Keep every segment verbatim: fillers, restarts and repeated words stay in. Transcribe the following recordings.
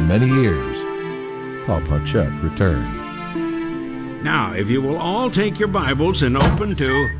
many years. Papa Chuck returned. Now, if you will all take your Bibles and open to...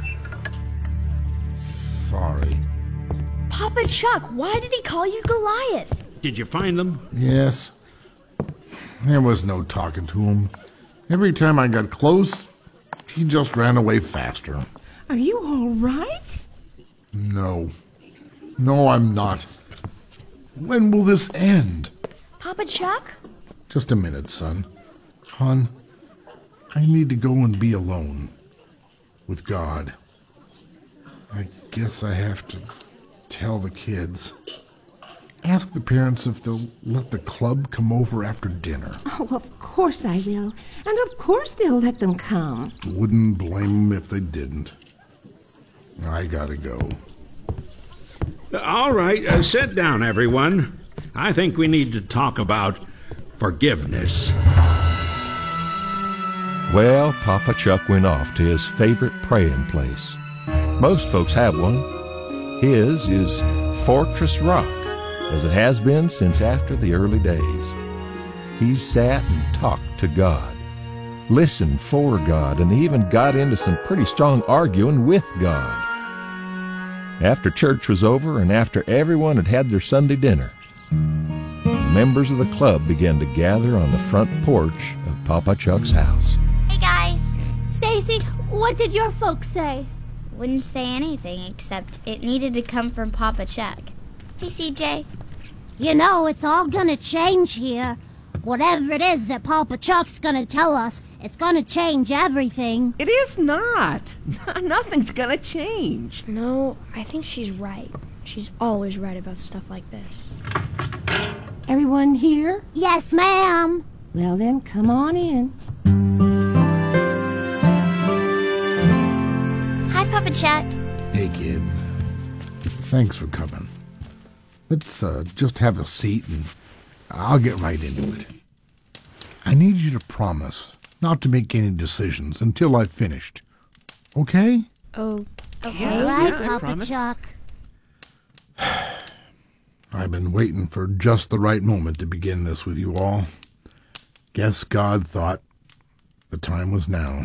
Sorry. Papa Chuck, why did he call you Goliath? Did you find them? Yes. There was no talking to him. Every time I got close, he just ran away faster. Are you all right? No. No, I'm not. When will this end? Papa Chuck? Just a minute, son. Hon, I need to go and be alone. With God. I guess I have to tell the kids. Ask the parents if they'll let the club come over after dinner. Oh, of course I will. And of course they'll let them come. Wouldn't blame them if they didn't. I gotta go. All right, uh, sit down, everyone. I think we need to talk about forgiveness. Well, Papa Chuck went off to his favorite praying place. Most folks have one. His is Fortress Rock, as it has been since after the early days. He sat and talked to God, listened for God, and even got into some pretty strong arguing with God. After church was over and after everyone had had their Sunday dinner, members of the club began to gather on the front porch of Papa Chuck's house. Hey, guys. Stacy, what did your folks say? Wouldn't say anything except it needed to come from Papa Chuck. Hey, C J. You know, it's all gonna change here. Whatever it is that Papa Chuck's gonna tell us, it's gonna change everything. It is not. Nothing's gonna change. No, I think she's right. She's always right about stuff like this. Everyone here? Yes, ma'am. Well, then, come on in. Hi, Papa Chuck. Hey, kids. Thanks for coming. Let's uh, just have a seat and I'll get right into it. I need you to promise not to make any decisions until I've finished. Okay? Oh, Okay. All right, yeah, I Papa promise. Chuck. I've been waiting for just the right moment to begin this with you all. Guess God thought the time was now.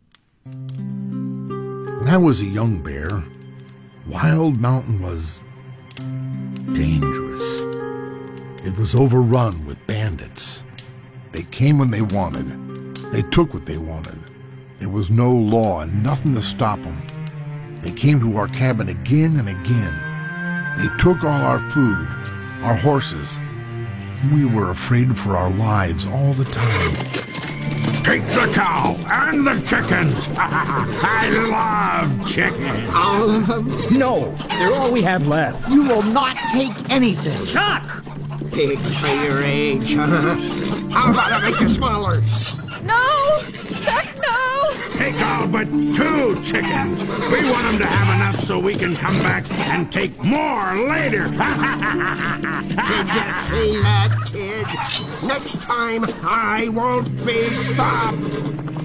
When I was a young bear, Wild Mountain was dangerous. It was overrun with bandits. They came when they wanted. They took what they wanted. There was no law and nothing to stop them. They came to our cabin again and again. They took all our food, our horses. We were afraid for our lives all the time. Take the cow and the chickens. I love chicken. All of them? No, they're all we have left. You will not take anything. Chuck! Big for your age, huh? How about I make you smaller? no! Chuck, no! Take all but two chickens. We want them to have enough so we can come back and take more later. Did you see that, kid? Next time, I won't be stopped.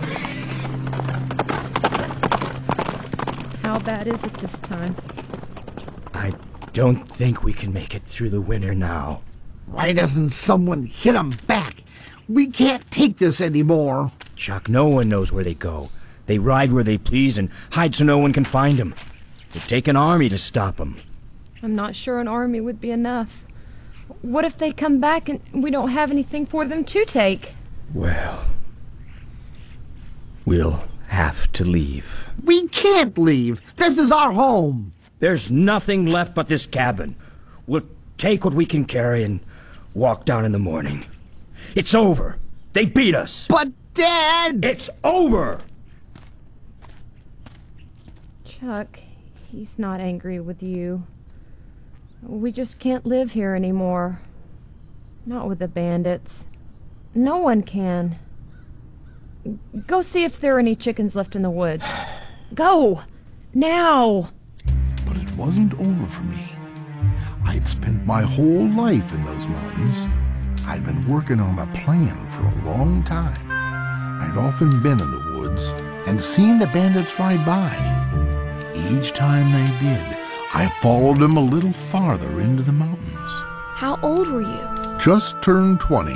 How bad is it this time? I don't think we can make it through the winter now. Why doesn't someone hit them back? We can't take this anymore. Chuck, no one knows where they go. They ride where they please and hide so no one can find them. It'd take an army to stop them. I'm not sure an army would be enough. What if they come back and we don't have anything for them to take? Well, we'll have to leave. We can't leave. This is our home. There's nothing left but this cabin. We'll take what we can carry and walk down in the morning. It's over. They beat us. But, Dad! It's over! Chuck, he's not angry with you. We just can't live here anymore. Not with the bandits. No one can. Go see if there are any chickens left in the woods. Go! Now! But it wasn't over for me. I'd spent my whole life in those mountains. I'd been working on a plan for a long time. I'd often been in the woods and seen the bandits ride by. Each time they did, I followed them a little farther into the mountains. How old were you? Just turned twenty.